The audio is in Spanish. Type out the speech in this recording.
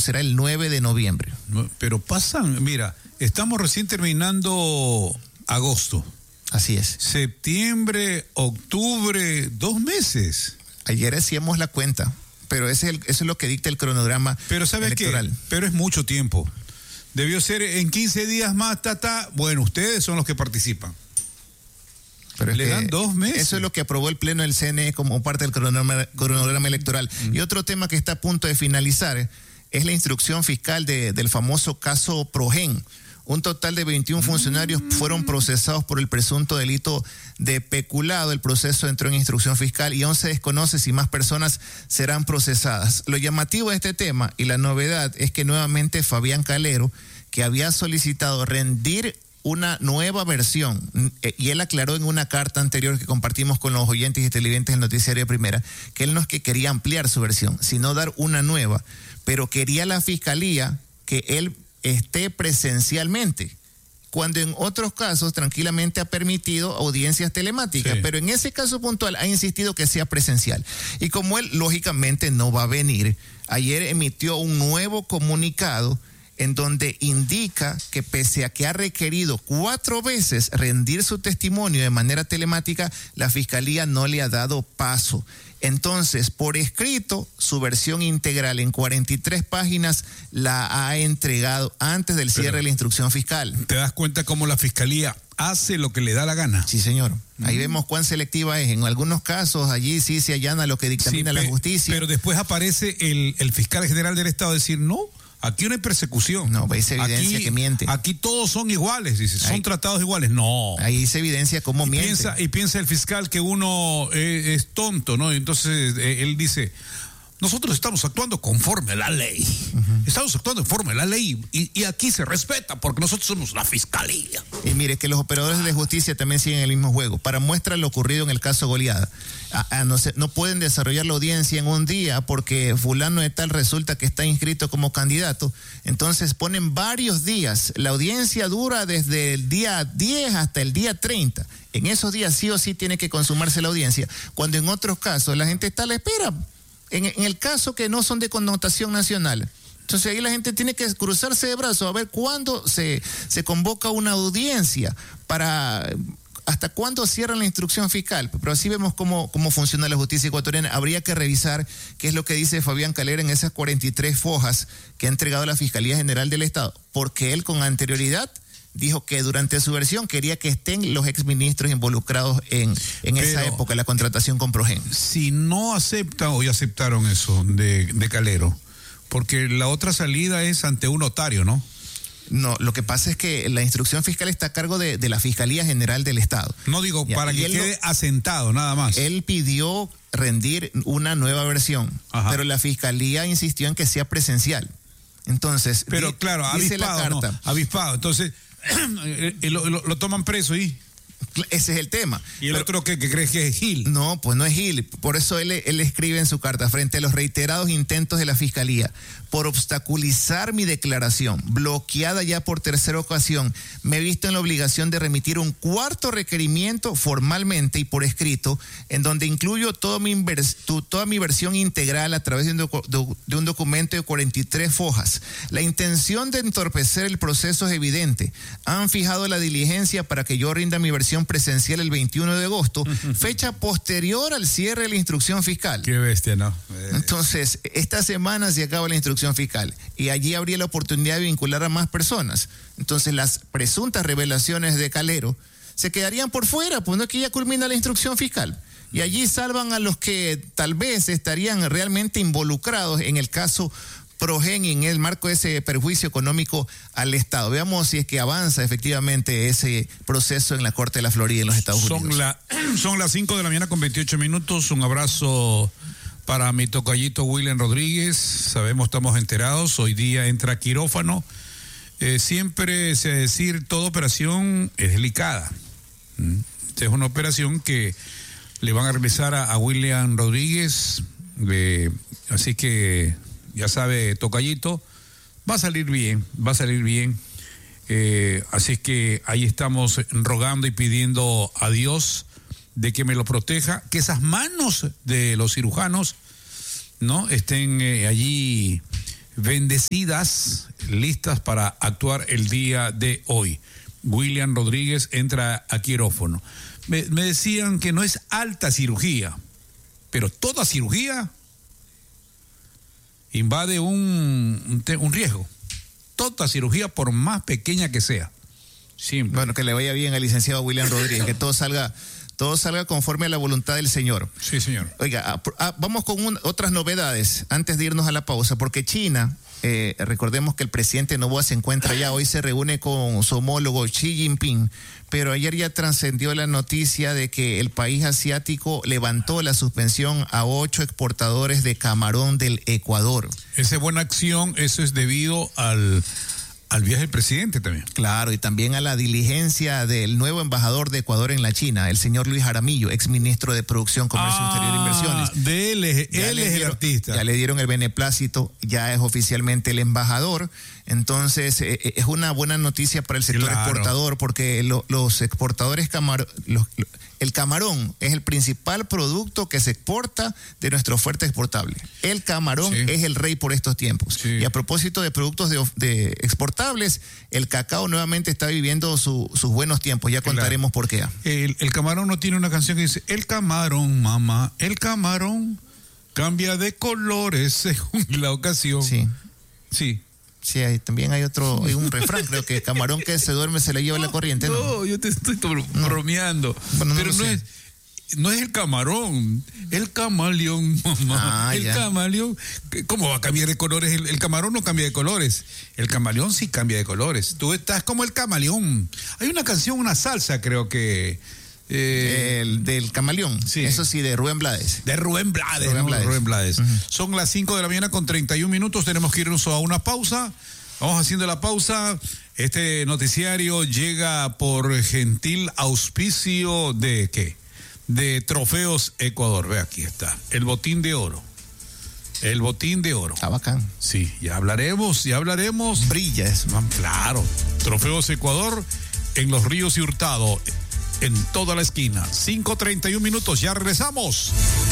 conocerá el 9 de noviembre. Pero pasan, mira, estamos recién terminando agosto. Así es. Septiembre, octubre, 2 meses. Ayer hacíamos la cuenta, pero eso es lo que dicta el cronograma pero ¿sabes electoral. Qué? Pero es mucho tiempo. Debió ser en 15 días más, Bueno, ustedes son los que participan. Pero le dan 2 meses. Eso es lo que aprobó el Pleno del CNE como parte del cronograma electoral. Y otro tema que está a punto de finalizar es la instrucción fiscal del famoso caso Progen. Un total de 21 funcionarios fueron procesados por el presunto delito de peculado. El proceso entró en instrucción fiscal y aún se desconoce si más personas serán procesadas. Lo llamativo de este tema y la novedad es que nuevamente Fabián Calero, que había solicitado rendir una nueva versión, y él aclaró en una carta anterior que compartimos con los oyentes y televidentes del Noticiario de Primera, que él no es que quería ampliar su versión, sino dar una nueva, pero quería la fiscalía que él esté presencialmente, cuando en otros casos tranquilamente ha permitido audiencias telemáticas, pero en ese caso puntual ha insistido que sea presencial. Y como él lógicamente no va a venir, ayer emitió un nuevo comunicado en donde indica que pese a que ha requerido 4 veces rendir su testimonio de manera telemática, la Fiscalía no le ha dado paso. Entonces, por escrito, su versión integral en 43 páginas la ha entregado antes del cierre de la instrucción fiscal. ¿Te das cuenta cómo la Fiscalía hace lo que le da la gana? Sí, señor. Ahí vemos cuán selectiva es. En algunos casos, allí sí se allana lo que dictamina la justicia. Pero después aparece el fiscal general del Estado a decir, no, aquí no hay persecución. No, ahí se evidencia que miente. Aquí todos son iguales, dice, son tratados iguales. No. Ahí se evidencia cómo miente. Y piensa el fiscal que uno es tonto, ¿no? Entonces él dice, nosotros estamos actuando conforme a la ley. Estamos actuando conforme a la ley y aquí se respeta porque nosotros somos la Fiscalía. Y mire que los operadores de justicia también siguen el mismo juego. Para muestra lo ocurrido en el caso Goliada. No pueden desarrollar la audiencia en un día porque fulano de tal resulta que está inscrito como candidato. Entonces ponen varios días. La audiencia dura desde el día 10 hasta el día 30. En esos días sí o sí tiene que consumarse la audiencia. Cuando en otros casos la gente está a la espera. En el caso que no son de connotación nacional. Entonces ahí la gente tiene que cruzarse de brazos a ver cuándo se convoca una audiencia hasta cuándo cierran la instrucción fiscal. Pero así vemos cómo funciona la justicia ecuatoriana. Habría que revisar qué es lo que dice Fabián Calero en esas 43 fojas que ha entregado la Fiscalía General del Estado, porque él con anterioridad dijo que durante su versión quería que estén los exministros involucrados en esa época, la contratación con Progen. Si no aceptan o ya aceptaron eso de Calero, porque la otra salida es ante un notario, ¿no? No, lo que pasa es que la instrucción fiscal está a cargo de la Fiscalía General del Estado. No digo para que quede asentado, nada más. Él pidió rendir una nueva versión, pero la Fiscalía insistió en que sea presencial. Entonces, pero claro, dice avispado, la carta. No, avispado. Entonces, lo toman preso y... Ese es el tema. ¿Y el otro que crees que es Gil? No, pues no es Gil. Por eso él escribe en su carta, frente a los reiterados intentos de la Fiscalía por obstaculizar mi declaración, bloqueada ya por tercera ocasión, me he visto en la obligación de remitir un cuarto requerimiento formalmente y por escrito, en donde incluyo toda mi versión integral a través de un documento de 43 fojas. La intención de entorpecer el proceso es evidente. Han fijado la diligencia para que yo rinda mi versión presencial el 21 de agosto, fecha posterior al cierre de la instrucción fiscal. Qué bestia, ¿no? Entonces, esta semana se acaba la instrucción fiscal y allí habría la oportunidad de vincular a más personas. Entonces, las presuntas revelaciones de Calero se quedarían por fuera, pues no es que ya culmina la instrucción fiscal. Y allí salvan a los que tal vez estarían realmente involucrados en el caso Progen y en el marco de ese perjuicio económico al Estado. Veamos si es que avanza efectivamente ese proceso en la Corte de la Florida en los Estados Unidos. Son las 5 de la mañana con 28 minutos. Un abrazo para mi tocallito William Rodríguez. Sabemos, estamos enterados. Hoy día entra quirófano. Siempre se decir, toda operación es delicada. Esta es una operación que le van a realizar a William Rodríguez. Así que... ya sabe, tocallito, va a salir bien. Así que ahí estamos rogando y pidiendo a Dios de que me lo proteja, que esas manos de los cirujanos no estén allí bendecidas, listas para actuar el día de hoy. William Rodríguez entra a quirófano. Me decían que no es alta cirugía, pero toda cirugía invade un riesgo. Toda cirugía, por más pequeña que sea. Simple. Bueno, que le vaya bien al licenciado William Rodríguez, que todo salga conforme a la voluntad del Señor. Sí, señor. Oiga, vamos con otras novedades antes de irnos a la pausa, porque China, recordemos que el presidente Noboa se encuentra allá, hoy se reúne con su homólogo Xi Jinping, pero ayer ya trascendió la noticia de que el país asiático levantó la suspensión a 8 exportadores de camarón del Ecuador. Esa es buena acción, eso es debido al viaje del presidente también. Claro, y también a la diligencia del nuevo embajador de Ecuador en la China, el señor Luis Jaramillo, exministro de Producción, Comercio Exterior e Inversiones. Él es el artista. Ya le dieron el beneplácito, ya es oficialmente el embajador. Entonces, es una buena noticia para el sector exportador, porque los exportadores el camarón es el principal producto que se exporta de nuestra oferta exportable. El camarón es el rey por estos tiempos. Sí. Y a propósito de productos de exportables, el cacao nuevamente está viviendo sus buenos tiempos. Ya contaremos por qué. El camarón no tiene una canción que dice: el camarón, mamá, el camarón cambia de colores según la ocasión. Sí. Sí. Sí, también hay un refrán, creo que camarón que se duerme se le lleva la corriente. No, yo te estoy bromeando. Bueno, pero no es el camarón, el camaleón, mamá. Camaleón. ¿Cómo va a cambiar de colores? El camarón no cambia de colores. El camaleón sí cambia de colores. Tú estás como el camaleón. Hay una canción, una salsa, creo que. El del camaleón, sí. Eso sí, de Rubén Blades. De Rubén Blades. Uh-huh. Son las 5 de la mañana con 31 minutos, tenemos que irnos a una pausa. Vamos haciendo la pausa. Este noticiario llega por gentil auspicio de ¿qué? De Trofeos Ecuador. Ve, aquí está, el botín de oro. El botín de oro. Está bacán. Sí, ya hablaremos. Brilla eso. Claro, Trofeos Ecuador en Los Ríos y Hurtado. En toda la esquina. 5:31 minutos, ya regresamos.